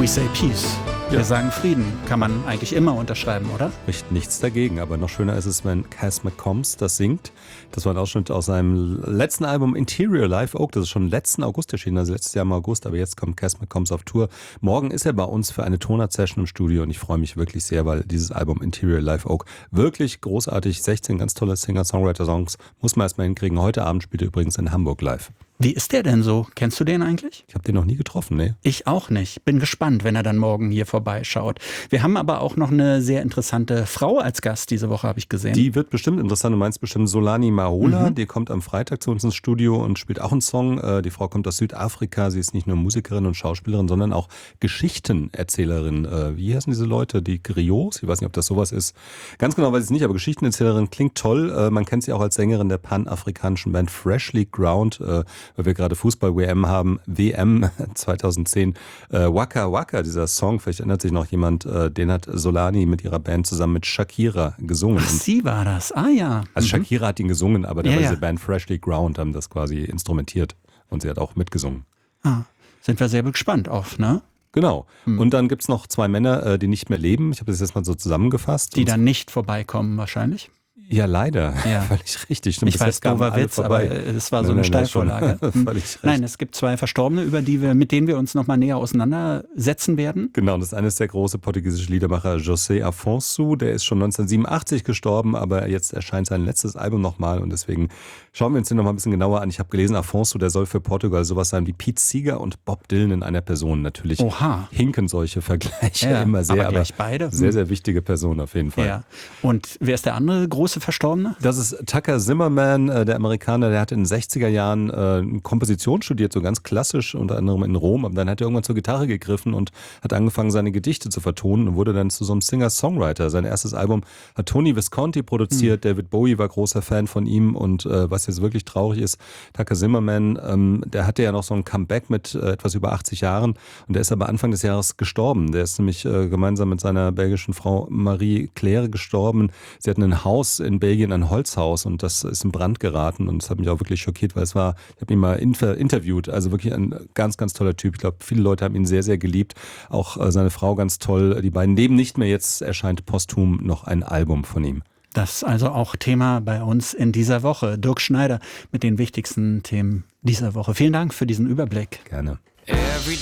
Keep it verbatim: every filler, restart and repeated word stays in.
We say peace. Wir Ja. sagen Frieden. Kann man eigentlich immer unterschreiben, oder? Spricht nichts dagegen, aber noch schöner ist es, wenn Cass McCombs das singt. Das war ein Ausschnitt aus seinem letzten Album Interior Live Oak. Das ist schon letzten August erschienen, also letztes Jahr im August, aber jetzt kommt Cass McCombs auf Tour. Morgen ist er bei uns für eine Tonart-Session im Studio und ich freue mich wirklich sehr, weil dieses Album Interior Live Oak wirklich großartig, sechzehn ganz tolle Singer-Songwriter-Songs, muss man erstmal hinkriegen. Heute Abend spielt er übrigens in Hamburg live. Wie ist der denn so? Kennst du den eigentlich? Ich habe den noch nie getroffen, ne? Ich auch nicht. Bin gespannt, wenn er dann morgen hier vorbeischaut. Wir haben aber auch noch eine sehr interessante Frau als Gast diese Woche, habe ich gesehen. Die wird bestimmt interessant. Du meinst bestimmt Solani Mahola. Mhm. Die kommt am Freitag zu uns ins Studio und spielt auch einen Song. Äh, Die Frau kommt aus Südafrika. Sie ist nicht nur Musikerin und Schauspielerin, sondern auch Geschichtenerzählerin. Äh, Wie heißen diese Leute? Die Griots? Ich weiß nicht, ob das sowas ist. Ganz genau weiß ich es nicht, aber Geschichtenerzählerin klingt toll. Äh, Man kennt sie auch als Sängerin der panafrikanischen Band Freshly Ground, äh, weil wir gerade Fußball-W M haben. W M zweitausendzehn. Äh, Waka Waka, dieser Song, vielleicht erinnert sich noch jemand, äh, den hat Solani mit ihrer Band zusammen mit Shakira gesungen. Ach, Und sie war das. Ah ja. Also Mhm. Shakira hat ihn gesungen, aber da Ja, war ja. diese Band Freshly Ground, haben das quasi instrumentiert und sie hat auch mitgesungen. Ah, sind wir sehr gespannt auf, ne? Genau. Hm. Und dann gibt's noch zwei Männer, äh, die nicht mehr leben. Ich habe das jetzt mal so zusammengefasst. Die Und- dann nicht vorbeikommen wahrscheinlich. Ja, leider. Ja. Völlig richtig. Stimmt, Ich bis weiß, jetzt kamen doofer alle Witz, vorbei. aber es war so Nein, eine nein, nein, schon. Steilvorlage. Hm. Völlig recht. Nein, es gibt zwei Verstorbene, über die wir, mit denen wir uns nochmal näher auseinandersetzen werden. Genau, das eine ist der große portugiesische Liedermacher José Afonso, der ist schon neunzehnhundertsiebenundachtzig gestorben, aber jetzt erscheint sein letztes Album nochmal und deswegen schauen wir uns den nochmal ein bisschen genauer an. Ich habe gelesen, Afonso, der soll für Portugal sowas sein wie Pete Seeger und Bob Dylan in einer Person. Natürlich Oha. hinken solche Vergleiche Ja, immer sehr, aber aber, gleich beide. sehr, Hm. sehr wichtige Person auf jeden Fall. Ja. Und wer ist der andere große Verstorbene? Das ist Tucker Zimmerman, äh, der Amerikaner, der hat in den sechziger Jahren äh, Komposition studiert, so ganz klassisch, unter anderem in Rom, aber dann hat er irgendwann zur Gitarre gegriffen und hat angefangen, seine Gedichte zu vertonen und wurde dann zu so einem Singer-Songwriter. Sein erstes Album hat Tony Visconti produziert, David Bowie war großer Fan von ihm und äh, was jetzt wirklich traurig ist, Tucker Zimmerman, ähm, der hatte ja noch so ein Comeback mit äh, etwas über achtzig Jahren und der ist aber Anfang des Jahres gestorben. Der ist nämlich äh, gemeinsam mit seiner belgischen Frau Marie Claire gestorben. Sie hatten ein Haus in Belgien, ein Holzhaus und das ist in Brand geraten und das hat mich auch wirklich schockiert, weil es war, ich habe ihn mal inter- interviewt, also wirklich ein ganz, ganz toller Typ. Ich glaube, viele Leute haben ihn sehr, sehr geliebt. Auch äh, seine Frau ganz toll. Die beiden leben nicht mehr. Jetzt erscheint posthum noch ein Album von ihm. Das ist also auch Thema bei uns in dieser Woche. Dirk Schneider mit den wichtigsten Themen dieser Woche. Vielen Dank für diesen Überblick. Gerne. Every